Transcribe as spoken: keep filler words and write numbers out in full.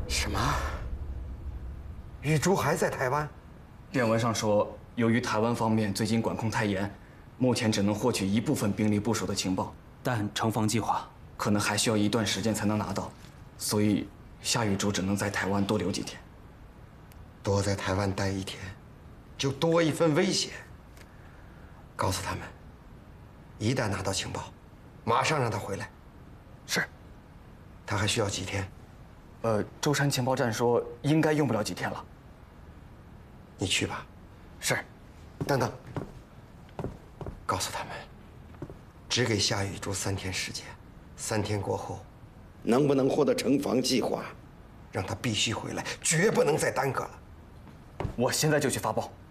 什么？玉珠还在台湾？ 电文上说，由于台湾方面最近管控太严，目前只能获取一部分兵力部署的情报，但城防计划可能还需要一段时间才能拿到，所以夏玉竹只能在台湾多留几天。 多在台湾待一天，就多一份危险。告诉他们，一旦拿到情报，马上让他回来。 是。 他还需要几天？ 呃，舟山情报站说应该用不了几天了。 你去吧。 是。 等等。告诉他们，只给夏雨珠三天时间，三天过后，能不能获得城防计划，让他必须回来，绝不能再耽搁了。 我现在就去发报。